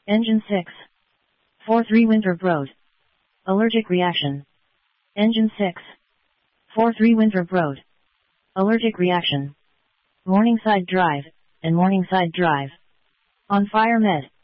Engine 6. 4-3 Winthrop Road. Allergic reaction. Engine 6. 4-3 Winthrop Road. Allergic reaction. Morningside Drive, and Morningside Drive. On Fire Med.